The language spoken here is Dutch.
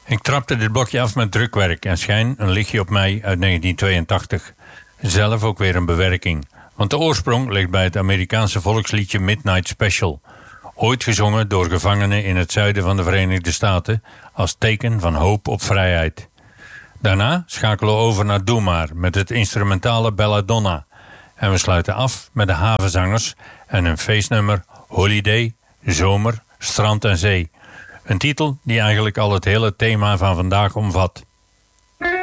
Ik trapte dit blokje af met drukwerk en Schijn een lichtje op mij uit 1982. Zelf ook weer een bewerking, want de oorsprong ligt bij het Amerikaanse volksliedje Midnight Special, ooit gezongen door gevangenen in het zuiden van de Verenigde Staten als teken van hoop op vrijheid. Daarna schakelen we over naar Doe Maar met het instrumentale Belladonna en we sluiten af met de havenzangers en hun feestnummer Holiday, Zomer, Strand en Zee. Een titel die eigenlijk al het hele thema van vandaag omvat.